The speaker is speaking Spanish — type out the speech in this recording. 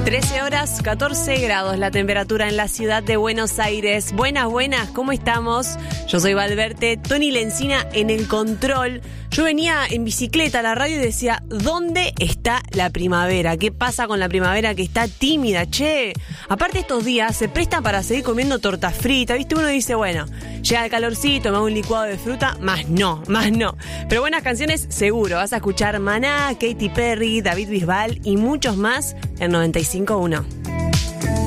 13 horas, 14 grados la temperatura en la ciudad de Buenos Aires. Buenas, ¿cómo estamos? Yo soy Valverte, Tony Lencina en el control. Yo venía en bicicleta a la radio y decía, ¿dónde está la primavera? ¿Qué pasa con la primavera que está tímida, che? Aparte estos días se presta para seguir comiendo torta frita, ¿viste? Uno dice, bueno, llega el calorcito, me hago un licuado de fruta, más no. Pero buenas canciones seguro, vas a escuchar Maná, Katy Perry, David Bisbal y muchos más en 95.1.